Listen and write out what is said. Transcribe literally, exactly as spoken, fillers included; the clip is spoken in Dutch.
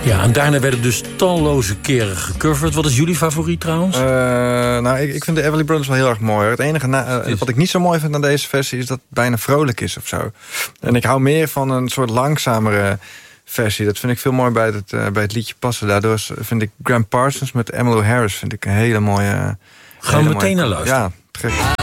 Ja, en daarna werden dus talloze keren gecoverd. Wat is jullie favoriet trouwens? Uh, nou, ik, ik vind de Everly Brothers wel heel erg mooi. Het enige na, uh, wat ik niet zo mooi vind aan deze versie... is dat het bijna vrolijk is of zo. En ik hou meer van een soort langzamere versie. Dat vind ik veel mooi bij het, uh, bij het liedje passen. Daardoor vind ik Graham Parsons met Emmylou Harris... vind ik een hele mooie... Gaan we hele meteen mooie, naar luisteren. Ja, gek.